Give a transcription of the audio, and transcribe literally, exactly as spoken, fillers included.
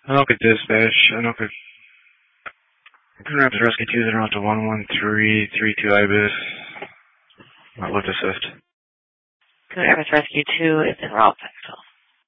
Anoka Dispatch, Anoka Rapids Rescue two zero to one one three three two Ibis. Not lift assist. Rapids Rescue two is in Route Pixel.